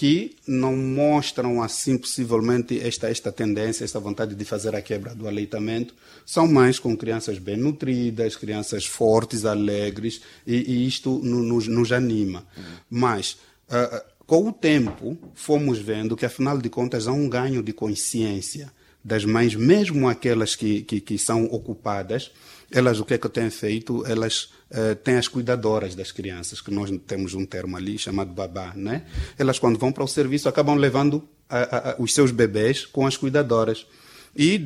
que não mostram assim possivelmente esta tendência, esta vontade de fazer a quebra do aleitamento, são mais com crianças bem nutridas, crianças fortes, alegres, e isto nos anima. Mas, com o tempo, fomos vendo que, afinal de contas, há um ganho de consciência das mães, mesmo aquelas que são ocupadas. Elas, o que é que têm feito? Elas têm as cuidadoras das crianças, que nós temos um termo ali chamado babá, né? Elas, quando vão para o serviço, acabam levando os seus bebês com as cuidadoras. E,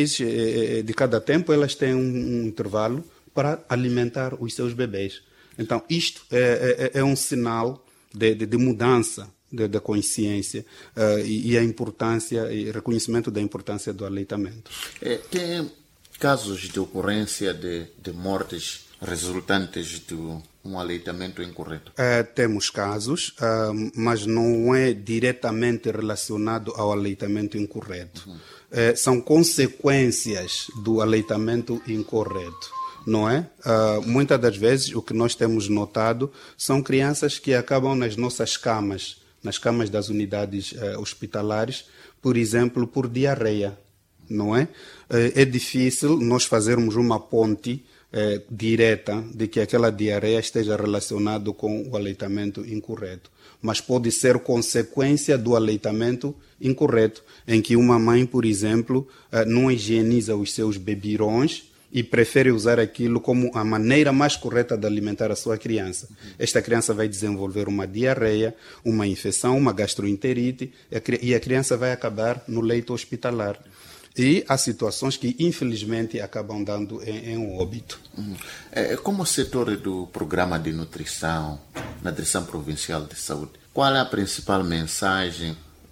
de cada tempo, elas têm um intervalo para alimentar os seus bebês. Então, isto é um sinal de mudança da consciência e a importância, e reconhecimento da importância do aleitamento. Tem casos de ocorrência de mortes resultantes de um aleitamento incorreto? Temos casos, mas não é diretamente relacionado ao aleitamento incorreto. São consequências do aleitamento incorreto, não é? Muitas das vezes o que nós temos notado são crianças que acabam nas nossas camas, nas camas das unidades hospitalares, por exemplo, por diarreia, não é? É difícil nós fazermos uma ponte direta de que aquela diarreia esteja relacionada com o aleitamento incorreto, mas pode ser consequência do aleitamento incorreto, em que uma mãe, por exemplo, não higieniza os seus bebirões e prefere usar aquilo como a maneira mais correta de alimentar a sua criança. Esta criança vai desenvolver uma diarreia, uma infecção, uma gastroenterite, e a criança vai acabar no leito hospitalar. E há situações que, infelizmente, acabam dando em um óbito. Como setor do programa de nutrição, na Direção Provincial de Saúde, qual é a principal mensagem,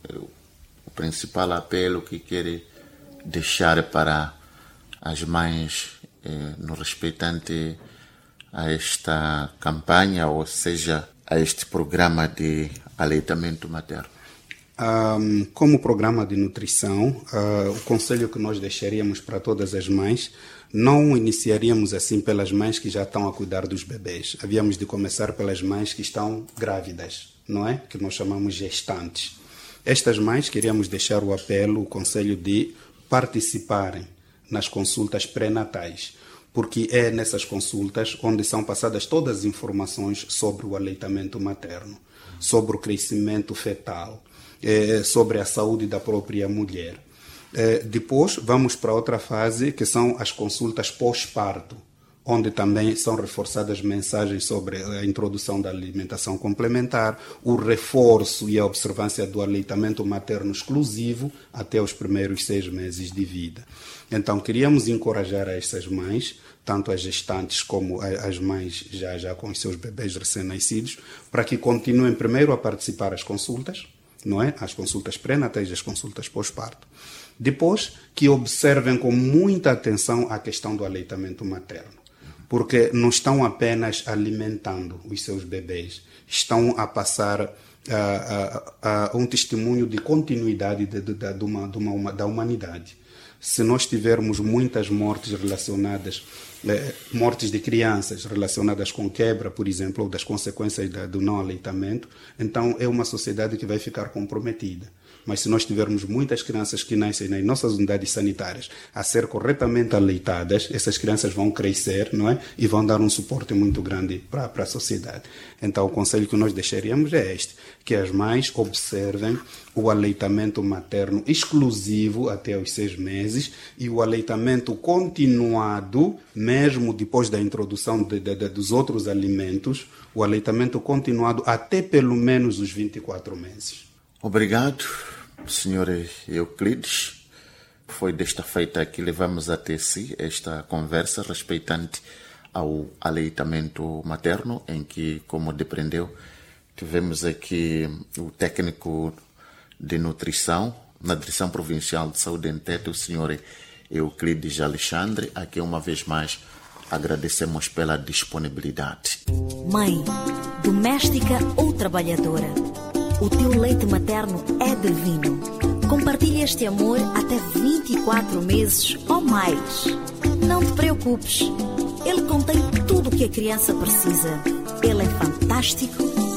o principal apelo que quer deixar para as mães no respeitante a esta campanha, ou seja, a este programa de aleitamento materno? Como programa de nutrição, o conselho que nós deixaríamos para todas as mães, não iniciaríamos assim pelas mães que já estão a cuidar dos bebês. Havíamos de começar pelas mães que estão grávidas, não é? Que nós chamamos gestantes. Estas mães queríamos deixar o apelo, o conselho de participarem nas consultas pré-natais, porque é nessas consultas onde são passadas todas as informações sobre o aleitamento materno, sobre o crescimento fetal, sobre a saúde da própria mulher. Depois vamos para outra fase, que são as consultas pós-parto, onde também são reforçadas mensagens sobre a introdução da alimentação complementar, o reforço e a observância do aleitamento materno exclusivo até os primeiros 6 meses de vida. Então, queríamos encorajar essas mães, tanto as gestantes como as mães já com os seus bebês recém-nascidos, para que continuem primeiro a participar das consultas, não é? As consultas pré-natais e as consultas pós-parto. Depois, que observem com muita atenção a questão do aleitamento materno, porque não estão apenas alimentando os seus bebês, estão a passar um testemunho de continuidade da humanidade. Se nós tivermos muitas mortes relacionadas, mortes de crianças relacionadas com quebra, por exemplo, ou das consequências do não aleitamento, então é uma sociedade que vai ficar comprometida. Mas se nós tivermos muitas crianças que nascem nas nossas unidades sanitárias a ser corretamente aleitadas, essas crianças vão crescer, não é? E vão dar um suporte muito grande para a sociedade. Então, o conselho que nós deixaríamos é este, que as mães observem o aleitamento materno exclusivo até os 6 meses e o aleitamento continuado, mesmo depois da introdução dos outros alimentos, o aleitamento continuado até pelo menos os 24 meses. Obrigado, Sr. Euclides. Foi desta feita que levamos até si esta conversa respeitante ao aleitamento materno, em que, como depreendeu, tivemos aqui o técnico de nutrição na Direção Provincial de Saúde em Tete, o Sr. Euclides Alexandre, a quem uma vez mais agradecemos pela disponibilidade. Mãe, doméstica ou trabalhadora, o teu leite materno é divino. Compartilha este amor até 24 meses ou mais. Não te preocupes, ele contém tudo o que a criança precisa. Ele é fantástico